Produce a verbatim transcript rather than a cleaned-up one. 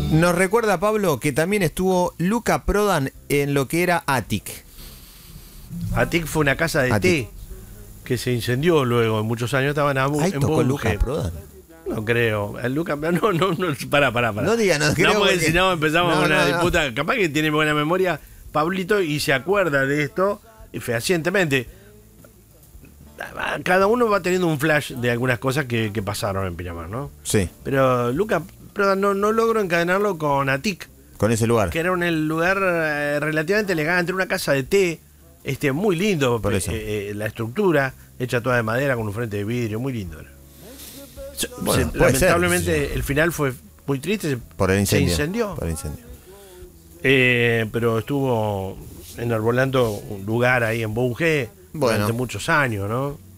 Nos recuerda, Pablo, que también estuvo Luca Prodan en lo que era Attic. Attic fue una casa de Attic. té que se incendió luego, en muchos años estaban a, Ahí en tocó Bunge. Luca Prodan. No creo. El Luca, no, no, no, pará, pará, pará. No diga, no creo No, porque porque- si no empezamos No, una no, no. disputa. Capaz que tiene buena memoria Pablito y se acuerda de esto y fehacientemente. Cada uno va teniendo un flash de algunas cosas que, que pasaron en Pinamar, ¿no? Sí, Pero Luca Prodan no, no logro encadenarlo con Attic, con ese lugar. que era un lugar eh, relativamente elegante, una casa de té, este muy lindo, Por eso. eh, eh, la estructura hecha toda de madera con un frente de vidrio, muy lindo era. Se- Bueno, se- puede ser, lamentablemente sí. el final fue muy triste, se, Por el incendio. se incendió, Por el incendio. Eh, pero estuvo enarbolando un lugar ahí en Bunge Bueno. durante muchos años, ¿no?